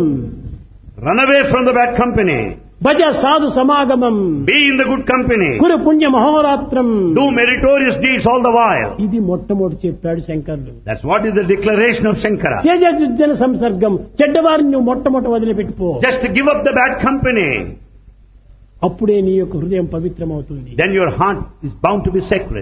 S2: Run away from the bad company.
S1: భజ సాధు సమాగమం
S2: Be in the good company.
S1: కురు పుణ్య మహోరాత్రం.
S2: Do meritorious deeds all the while.
S1: ఇది మొట్టమొదటి చెప్పాడు శంకర్లు.
S2: That's what is the declaration of Shankara.
S1: Teja దుర్జన సంసర్గం, చెడ్డవారిని నువ్వు మొట్టమొదటి వదిలిపెట్టుకో.
S2: Just to give up the bad company,
S1: అప్పుడే నీ యొక్క హృదయం పవిత్రమవుతుంది.
S2: then your heart is bound to be sacred.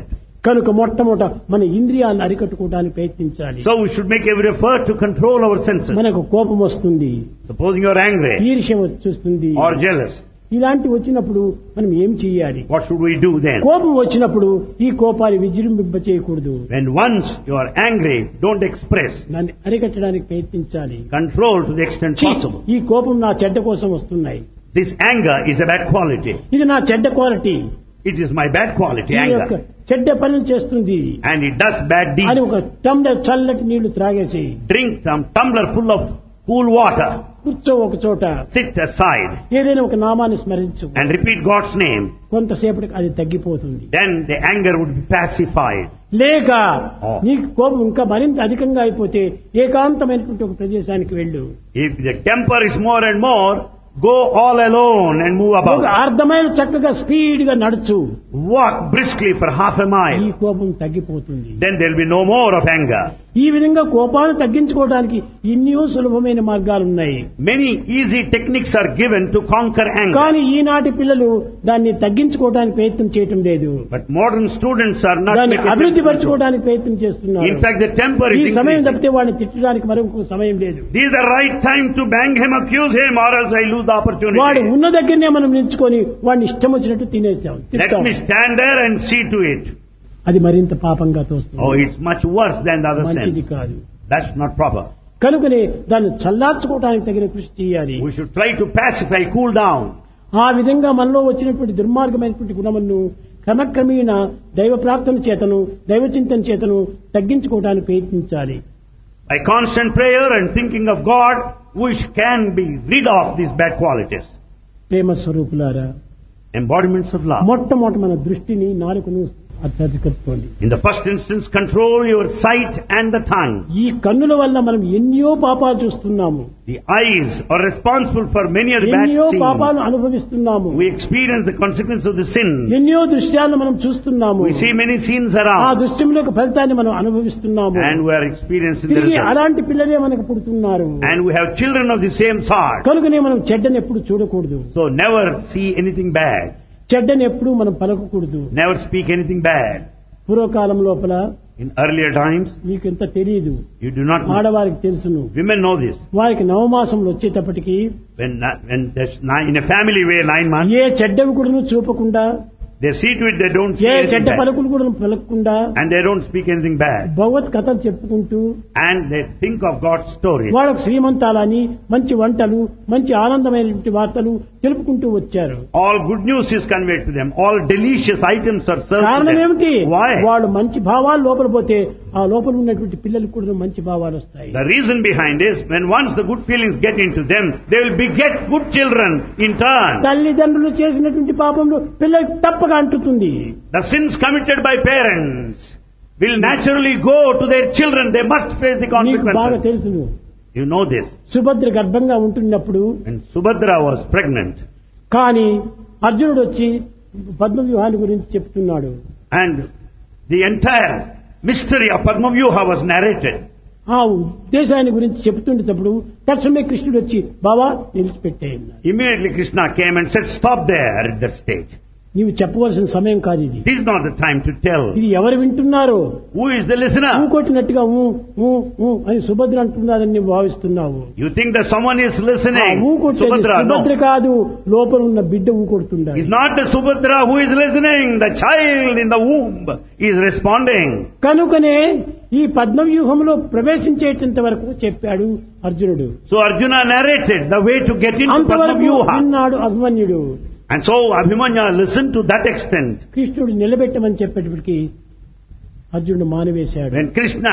S1: కనుక మొట్టమొదట మన ఇంద్రియాలను అరికట్టుకోవడానికి ప్రయత్నించాలి.
S2: So we should make every effort to control our senses.
S1: మనకు కోపం వస్తుంది,
S2: Supposing you are angry
S1: ఈర్ష్య వచ్చేస్తుంది,
S2: or jealous,
S1: ఇలాంటి వచ్చినప్పుడు మనం ఏం చేయాలి?
S2: what should we do then?
S1: కోపం వచ్చినప్పుడు ఈ కోపాన్ని విజృంభింప చేయకూడదు.
S2: When once you are angry, don't express.
S1: దాన్ని అరికట్టడానికి ప్రయత్నించాలి.
S2: Control to the extent
S1: ఛీ,
S2: possible.
S1: ఈ కోపం నా చెడ్డ కోసం వస్తున్నాయి,
S2: This anger is a bad quality.
S1: ఇది నా చెడ్డ quality,
S2: It is my bad quality,
S1: ఈ యొక్క
S2: anger.
S1: చెడ్డ పనులు చేస్తుంది
S2: And it does bad
S1: అని
S2: deeds.
S1: ఒక టంబ్లర్ చల్లటి నీళ్లు త్రాగేసి
S2: Drink some tumbler full of cool water.
S1: కూర్చో ఒక చోట,
S2: Sit aside
S1: ఏదైనా ఒక నామాన్ని స్మరించు,
S2: and repeat God's name.
S1: కొంతసేపటికి అది తగ్గిపోతుంది.
S2: Then the anger would be pacified.
S1: లేక
S2: Oh.
S1: నీకు కోపం ఇంకా మరింత అధికంగా అయిపోతే ఏకాంతమైనటువంటి ఒక ప్రదేశానికి వెళ్ళు.
S2: If the temper is more and more, go all alone and move
S1: ఒక
S2: about.
S1: అర్ధమైన చక్కగా స్పీడ్ గా నడుచు,
S2: Walk briskly for half a
S1: ఈ
S2: mile.
S1: కోపం తగ్గిపోతుంది.
S2: Then there will be no more of anger.
S1: ఈ విధంగా కోపాన్ని తగ్గించుకోవడానికి ఎన్నో సులభమైన మార్గాలు ఉన్నాయి.
S2: Many easy techniques are given to conquer anger.
S1: కానీ ఈనాటి పిల్లలు దాన్ని తగ్గించుకోవడానికి ప్రయత్నం చేయటం లేదు,
S2: But modern students are not
S1: దాన్ని
S2: making
S1: అభివృద్ధి
S2: attempt to control.
S1: పరచుకోవడానికి ప్రయత్నం చేస్తున్నారు.
S2: In fact, the temper
S1: ఈ
S2: is
S1: సమయం
S2: increasing.
S1: తప్పితే వాడిని తిట్టడానికి మరొక సమయం లేదు.
S2: This is the right time to bang him, accuse him, or else I lose the
S1: వాడు
S2: opportunity.
S1: ఉన్న దగ్గరనే మనం నిల్చుకొని వాడిని ఇష్టం వచ్చినట్టు తినేస్తాం,
S2: Let
S1: తిడతాం.
S2: me stand there and see to it.
S1: అది మరింత పాపంగా
S2: Oh,
S1: తోస్తుంది,
S2: it's much worse than the other
S1: మంచిది
S2: sense.
S1: కాదు.
S2: That's not proper.
S1: కనుకనే దాన్ని చల్లార్చుకోవడానికి తగిన కృషి చేయాలి.
S2: We should try to pacify, cool down.
S1: ఆ విధంగా మనలో వచ్చినటువంటి దుర్మార్గమైనటువంటి గుణములను క్రమక్రమేణ దైవ ప్రార్థన చేతను దైవ చింతన చేతను తగ్గించుకోవడానికి ప్రయత్నించాలి.
S2: By constant prayer and thinking of God, we can be rid of these bad qualities.
S1: ప్రేమ స్వరూపులారా,
S2: Embodiments of love.
S1: మొట్టమొదటి మన దృష్టిని నాలుకను అత్యధికరించుకోండి.
S2: In the first instance, control your sight and the tongue.
S1: ఈ కన్నుల వల్ల మనం ఎన్నో పాపాలు చూస్తున్నాము,
S2: The eyes are responsible for many of the bad
S1: ఎన్నో పాపాలను
S2: sins.
S1: అనుభవిస్తున్నాము,
S2: We experience the consequence of the sins.
S1: ఎన్నో దృశ్యాలను మనం చూస్తున్నాము,
S2: We see many sins
S1: ఆ
S2: around,
S1: దృశ్యం యొక్క ఫలితాన్ని మనం అనుభవిస్తున్నాము.
S2: and we are experiencing the
S1: తిరిగి
S2: results.
S1: అలాంటి పిల్లలే మనకు పుడుతున్నారు.
S2: And we have children of the same sort.
S1: కనుకనే మనం చెడ్డని ఎప్పుడు చూడకూడదు,
S2: So never see anything bad.
S1: చెడ్డని ఎప్పుడు మనం పలకకూడదు.
S2: Never speak anything bad.
S1: పూర్వకాలం లోపల
S2: In earlier times,
S1: మీకు ఎంత తెలియదు,
S2: you do not know.
S1: ఆడవారికి తెలుసును.
S2: Women know this.
S1: వారికి నవమాసంలో వచ్చేటప్పటికి
S2: When there's in a family way 9 months,
S1: ఏ చెడ్డవి కూడా చూపకుండా,
S2: they see to it they don't
S1: A
S2: say anything
S1: చెడ్డ
S2: bad.
S1: పలుకులు కూడా పలకకుండా
S2: And they don't speak anything bad.
S1: భగవత్ కథలు చెప్పుకుంటూ
S2: And they think of God's stories.
S1: వాళ్ళకు శ్రీమంతాలని, మంచి వంటలు, మంచి ఆనందమైనటువంటి వార్తలు తెలుపుకుంటూ వచ్చారు.
S2: All good news is conveyed to them. All delicious items are served to
S1: కారణం ఏమిటి?
S2: them. Why?
S1: వాళ్ళు మంచి భావాలు లోపల పోతే ఆ లోపల ఉన్నటువంటి పిల్లలకు కూడా మంచి భావాలు వస్తాయి.
S2: The reason behind is when once the good feelings get into them, they will beget good children in turn.
S1: తల్లిదండ్రులు చేసినటువంటి పాపంలో పిల్లలకు తప్పగా అంటుతుంది.
S2: The sins committed by parents will naturally go to their children. They must face the
S1: నీకు బాగా
S2: consequences.
S1: తెలుసును,
S2: You know this.
S1: సుభద్ర గర్భంగా ఉంటున్నప్పుడు
S2: When Subhadra was pregnant
S1: కానీ అర్జునుడు వచ్చి పద్మ వ్యూహాన్ని గురించి చెప్తున్నాడు.
S2: and the entire mystery of Padma Vyuha was narrated,
S1: ఆ ఉద్దేశాన్ని గురించి చెప్తుండేటప్పుడు తక్షణమే కృష్ణుడు వచ్చి బావా నిలిచిపెట్టేయన్నాడు.
S2: immediately Krishna came and said, stop there at that stage.
S1: నీవు చెప్పవలసిన సమయం కాదు ఇది.
S2: This is not the time to tell.
S1: ఇది ఎవరు వింటున్నారో,
S2: Who is the listener?
S1: కొట్టినట్టుగా ఊ ఊ ఊ అని సుభద్ర అంటున్నారని నువ్వు భావిస్తున్నావు.
S2: You think that someone is
S1: ఆ
S2: listening?
S1: ఊ కొట్టేది
S2: Subhadra,
S1: సుభద్ర
S2: no.
S1: కాదు, లోపల ఉన్న బిడ్డ ఊ కొడుతున్నాడు.
S2: It's not the Subhadra who is listening. The child in the womb is responding.
S1: కనుకనే ఈ పద్మవ్యూహంలో ప్రవేశించేటంత వరకు చెప్పాడు అర్జునుడు.
S2: So Arjuna narrated the way to get into Padma
S1: అంతవరకు
S2: Vyuha.
S1: విన్నాడు అభిమన్యుడు.
S2: And so Abhimanya listened to that extent.
S1: కృష్ణుడు నిలబెట్టమని చెప్పేటప్పటికి అర్జునుడు మానివేశాడు.
S2: When Krishna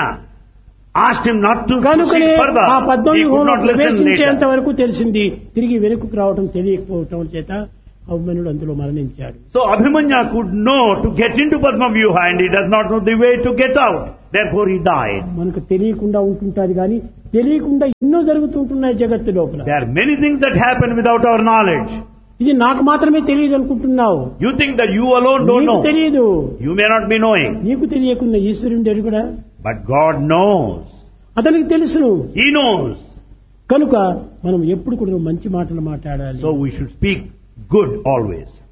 S2: asked him not to
S1: కనుకనే
S2: proceed further,
S1: ఆ
S2: he could
S1: పద్మవ్యూహంలో
S2: not listen
S1: ప్రవేశించేంత
S2: later.
S1: వరకు తెలిసింది, తిరిగి వెనుకకు రావటం తెలియకపోవటం చేత అభిమన్యుడు అందులో మరణించాడు.
S2: So Abhimanya could know to get into Padma Vyuha and he does not know the way to get out. Therefore he died.
S1: మనకు తెలియకుండా ఉంటుంటాది కానీ తెలియకుండా ఎన్నో జరుగుతుంటున్నాయి జగత్తు లోపల.
S2: There are many things that happen without our knowledge.
S1: ఇది నాకు మాత్రమే తెలియదు అనుకుంటున్నావు.
S2: You think that you alone don't
S1: నీకు
S2: know.
S1: తెలియదు.
S2: You may not be knowing.
S1: నీకు తెలియకుండా ఈశ్వరుడు ఎరుగుడా,
S2: But God knows.
S1: అతనికి తెలుసును.
S2: He knows.
S1: కనుక మనం ఎప్పుడు కూడా మంచి మాటలు మాట్లాడాలి.
S2: So we should speak good always.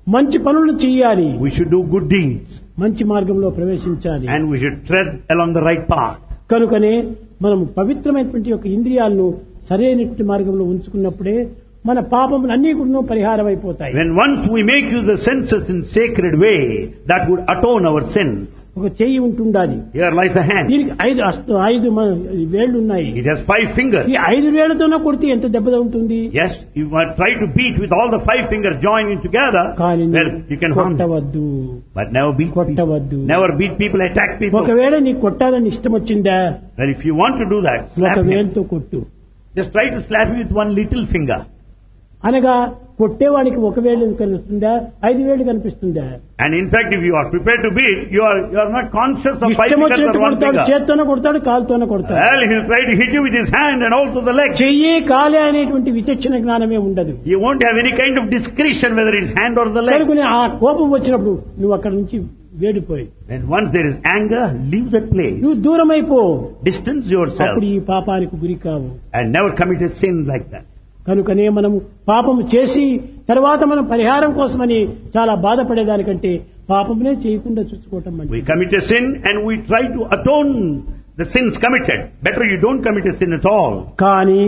S1: మంచి పనులు చేయాలి,
S2: We should do good deeds.
S1: మంచి మార్గంలో ప్రవేశించాలి.
S2: And we should tread along the right path.
S1: కనుకనే మనం పవిత్రమైనటువంటి యొక్క ఇంద్రియాలను సరైనటువంటి మార్గంలో ఉంచుకున్నప్పుడే మన పాపములు అన్నీ కూడా పరిహారం అయిపోతాయి.
S2: When once we make use the senses in sacred way, that would atone our sins.
S1: ఒక చెయ్యి ఉంటుండాలి,
S2: Here lies the hand.
S1: దీనికి ఐదు వేళ్లు ఉన్నాయి.
S2: It has 5 fingers.
S1: ఈ 5 వేళ్లతోనే కొడితే ఎంత దెబ్బ ఉంటుంది?
S2: Yes, you might try to beat with all the 5 fingers joining together.
S1: కానీ
S2: Well, you can harm them.
S1: కొట్టవద్దు,
S2: But never beat people.
S1: కొట్టవద్దు.
S2: Never beat people, attack people.
S1: ఒకవేళ నీకు కొట్టాలని ఇష్టం వచ్చిందా,
S2: Well, if you want to do that,
S1: ఒక
S2: slap him.
S1: వేలుతో కొట్టు.
S2: Just try to slap him with one little finger.
S1: అనగా కొట్టేవాడికి ఒక వేలు కనిపిస్తుందా, 5 వేలు కనిపిస్తుందా?
S2: And in fact, if you are prepared to beat, you are not conscious of 5
S1: ఇష్టం
S2: fingers
S1: వచ్చినట్టు
S2: or one
S1: కొడతాడు,
S2: finger.
S1: చేత్తోనే కొడతాడు, కాలుతోనే కొడతాడు.
S2: Well, he will try to hit you with his hand and also the leg.
S1: చెయ్యి కాలే అనేటువంటి విచక్షణ జ్ఞానమే ఉండదు.
S2: You won't have any kind of discretion whether it's hand or the leg.
S1: కనుకనే ఆ కోపం వచ్చినప్పుడు నువ్వు అక్కడి నుంచి వేడిపోయి,
S2: And once there is anger, leave that place.
S1: నువ్వు దూరం అయిపో.
S2: Distance yourself
S1: అప్పుడు ఈ పాపానికి గురి కావు.
S2: and never commit a sin like that.
S1: కనుకనే మనము పాపము చేసి తర్వాత మనం పరిహారం కోసమని చాలా బాధపడేదానికంటే పాపమునే చేయకుండా చూసుకోవటం మంచిది.
S2: We commit a sin and we try to atone the sins committed. Better you don't commit a sin at all.
S1: కానీ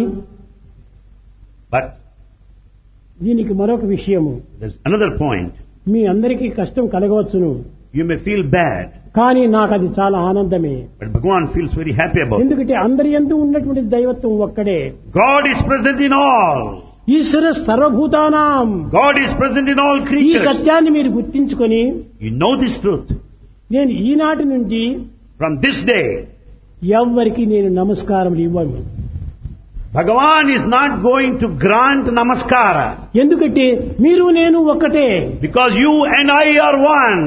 S2: But
S1: దీనికి మరొక విషయము,
S2: there's another point.
S1: మీ అందరికీ కష్టం కలగవచ్చును,
S2: You may feel bad,
S1: కానీ నాకు అది చాలా ఆనందమే.
S2: but Bhagavan feels very happy about it.
S1: ఎందుకంటే అందరి యందు ఉన్నటువంటి దైవత్వం ఒక్కడే.
S2: God is present in all.
S1: ఈశ్వర సర్వభూతానాం.
S2: God is present in all
S1: ఈ
S2: creatures.
S1: సత్యాన్ని మీరు గుర్తించుకొని,
S2: You know this truth.
S1: నేను ఈనాటి నుండి
S2: From this day,
S1: ఎవ్వరికి నేను నమస్కారం ఇవ్వను.
S2: Bhagavan is not going to grant namaskara
S1: ఎందుకంటే మీరు నేను ఒక్కటే.
S2: because you and I are one.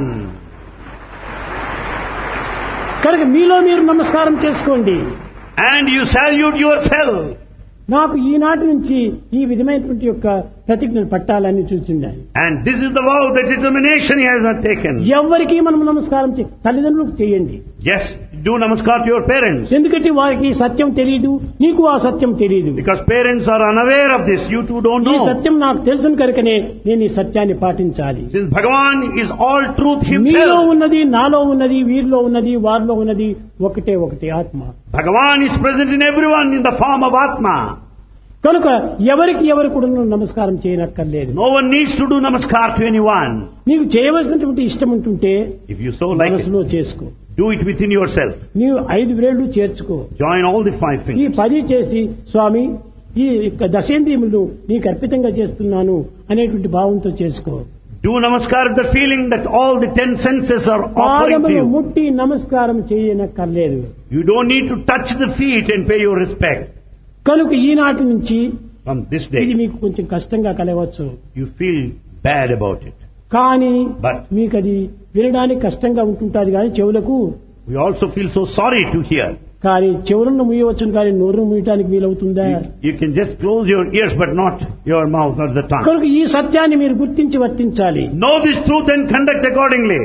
S1: కనుక మీలో మీరు నమస్కారం చేసుకోండి.
S2: And you salute yourself.
S1: నాకు ఈనాటి నుంచి ఈ విధమైనటువంటి యొక్క ప్రతిజ్ఞను పట్టాలని చూస్తున్నాను.
S2: And this is the vow, the determination he has not taken.
S1: ఎవ్వరికి మనం నమస్కారం తల్లిదండ్రులకు చేయండి.
S2: Yes, do namaskar to your parents.
S1: ఎందుకంటే వారికి సత్యం తెలియదు, నీకు ఆ సత్యం తెలియదు.
S2: Because parents are unaware of this, you two don't
S1: ఈ
S2: know.
S1: సత్యం నాకు తెలుసును కనుకనే నేను ఈ సత్యాన్ని పాటించాలి.
S2: Since Bhagavan is all truth
S1: మీలో
S2: himself.
S1: ఉన్నది, నాలో ఉన్నది, వీరిలో ఉన్నది, వారిలో ఉన్నది ఒకటే ఆత్మ.
S2: Bhagavan is present in everyone in the form of Atma.
S1: కనుక ఎవరికి ఎవరు కూడా నమస్కారం చేయనక్కర్లేదు.
S2: No one needs to do namaskar to anyone.
S1: నీకు చేయవలసినటువంటి ఇష్టం ఉంటుంటే
S2: If you so like it,
S1: మనసులో చేసుకో.
S2: do it within yourself.
S1: నీవు 5 వేళ్లు చేర్చుకో.
S2: Join all the 5
S1: ఈ
S2: fingers.
S1: 10 చేసి స్వామి ఈ దశేంద్రియములు నీకు అర్పితంగా చేస్తున్నాను అనేటువంటి భావంతో చేసుకో.
S2: Do namaskar with the feeling that all the 10 senses are offering to
S1: పాదములు
S2: you.
S1: ముట్టి నమస్కారం చేయనక్కర్లేదు.
S2: You don't need to touch the feet and pay your respect.
S1: కనుక ఈనాటి నుంచి
S2: From this
S1: ఇది
S2: day,
S1: మీకు కొంచెం కష్టంగా కలగవచ్చు,
S2: you feel bad about it.
S1: కానీ
S2: But
S1: మీకు అది వినడానికి కష్టంగా ఉంటుంటుంది కానీ చెవులకు,
S2: we also feel so sorry to hear.
S1: కానీ చెవులను ముయ్యవచ్చును కానీ నోరును ముయ్యటానికి వీలవుతుందా?
S2: You can just close your ears but not your mouth, not the tongue.
S1: కనుక ఈ సత్యాన్ని మీరు గుర్తించి వర్తించాలి.
S2: Know this truth and conduct accordingly.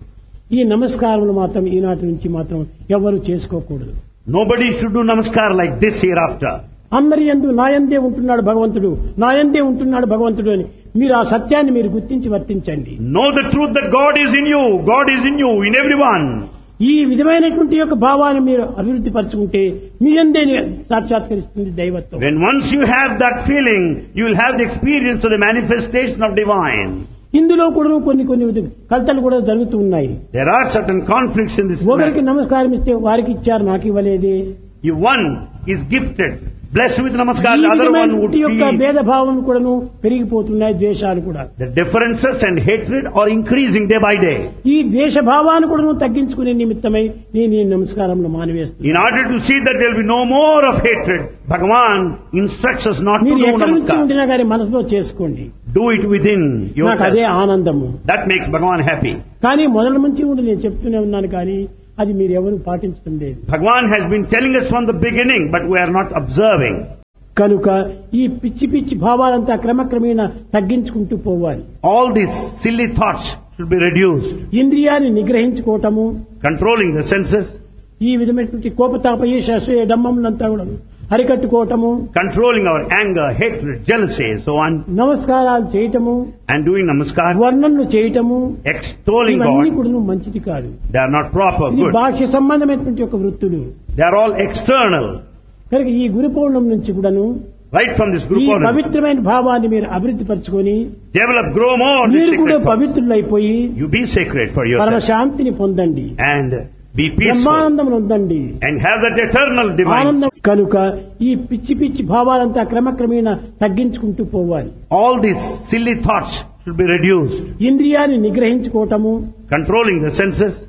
S1: ఈ నమస్కారములు మాత్రం ఈనాటి నుంచి మాత్రం ఎవరు చేసుకోకూడదు.
S2: Nobody should do namaskar like this hereafter.
S1: అందరి యందు నాయందే ఉంటున్నాడు భగవంతుడు, నాయందే ఉంటున్నాడు భగవంతుడు అని మీరు ఆ సత్యాన్ని మీరు గుర్తించి వర్తించండి.
S2: Know the truth that God is in you. God is in you, in everyone.
S1: ఈ విధమైనటువంటి యొక్క భావాన్ని మీరు అభివృద్ధి పరచుకుంటే మీ యందే సాక్షాత్కరిస్తుంది దైవత్వం.
S2: When once you have that feeling, you will have the experience of the manifestation of divine.
S1: ఇందులో కూడా కొన్ని కలతలు కూడా జరుగుతూ ఉన్నాయి.
S2: There are certain conflicts in this
S1: ఒకరికి
S2: matter.
S1: నమస్కారం ఇస్తే వారికి ఇచ్చారు, నాకు ఇవ్వలేదే.
S2: If one is gifted, blessed with namaskar,
S1: ఈ
S2: the other one would
S1: విధమైనటువంటి యొక్క
S2: feel
S1: భేదభావం కూడాను పెరిగిపోతున్నాయి, ద్వేషాలు కూడా.
S2: the differences and hatred are increasing day by day.
S1: ఈ ద్వేషభావాన్ని కూడాను తగ్గించుకునే నిమిత్తమై నేను ఈ నమస్కారంలో మానివేస్తున్నాను.
S2: In order to see that there will be no more of hatred, Bhagavan instructs us not to
S1: మీరు
S2: do
S1: ఎక్కడి నుంచి
S2: namaskar.
S1: ఉండినా కానీ మనసులో చేసుకోండి,
S2: Do it within
S1: నాకు అదే
S2: yourself.
S1: ఆనందము.
S2: That makes Bhagavan happy.
S1: కానీ మొదటి నుంచి ఉండి నేను చెప్తూనే ఉన్నాను, కానీ అది మీరు ఎవరు పాటించడం లేదు.
S2: Bhagavan has been telling us from the beginning, but we are not observing.
S1: కనుక ఈ పిచ్చి భావాలంతా క్రమక్రమేణా తగ్గించుకుంటూ పోవాలి.
S2: All these silly thoughts should be reduced.
S1: ఇంద్రియాన్ని నిగ్రహించుకోవటము,
S2: Controlling the senses,
S1: ఈ విధమైనటువంటి కోపతాప ఈర్ష్య అసూయ డమ్మములంతా కూడా అరికట్టుకోవటము,
S2: controlling our anger, hatred, jealousy, so on,
S1: నమస్కారాలు చేయటము,
S2: and doing namaskar,
S1: వర్ణనలు చేయటము,
S2: extolling
S1: ఇవన్నీ
S2: God,
S1: కూడా మంచిది కాదు.
S2: they are not proper,
S1: ఇది
S2: good.
S1: బాహ్య సంబంధమైనటువంటి ఒక వృత్తులు.
S2: They are all external.
S1: కనుక ఈ గురు పౌర్ణమి నుంచి కూడాను
S2: Right from this
S1: ఈ
S2: group order,
S1: పవిత్రమైన భావాన్ని మీరు అభివృద్ధి పరచుకొని
S2: develop, grow more this
S1: మీరు కూడా
S2: sacred form.
S1: పవిత్రులైపోయి
S2: You be sacred for
S1: పరమ
S2: yourself
S1: శాంతిని పొందండి,
S2: and be peaceful
S1: బ్రహ్మానందం పొందండి,
S2: and have that eternal divine.
S1: ఆనందం. కనుక ఈ పిచ్చి పిచ్చి భావాలంతా క్రమక్రమేణా తగ్గించుకుంటూ పోవాలి.
S2: All these silly thoughts should be reduced.
S1: ఇంద్రియాన్ని నిగ్రహించుకోవటము,
S2: Controlling the senses,